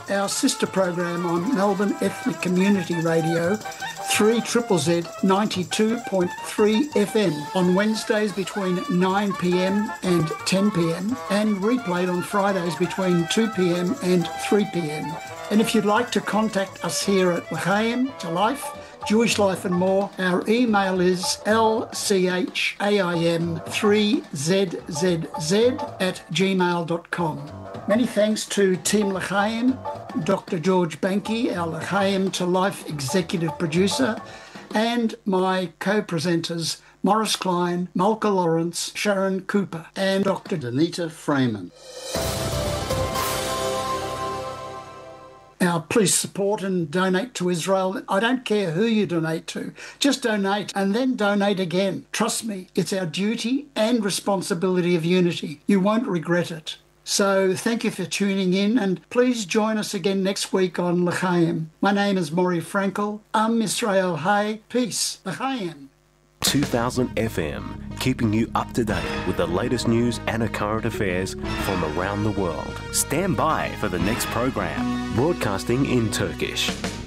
our sister program on Melbourne Ethnic Community Radio, 3ZZZ 92.3 FM on Wednesdays between 9pm and 10pm and replayed on Fridays between 2pm and 3pm. And if you'd like to contact us here at L'chaim to Life, Jewish Life and More, our email is lchaim3zzz@gmail.com. Many thanks to Team L'chaim, Dr. George Banky, our L'chaim to Life executive producer, and my co-presenters Morris Klein, Malka Lawrence, Sharon Cooper, and Dr. Danita Freeman. Now, please support and donate to Israel. I don't care who you donate to. Just donate and then donate again. Trust me, it's our duty and responsibility of unity. You won't regret it. So thank you for tuning in, and please join us again next week on L'chaim. My name is Maury Frankel. Israel Hay. Peace. L'chaim. 2000 FM, keeping you up to date with the latest news and current affairs from around the world. Stand by for the next program, broadcasting in Turkish.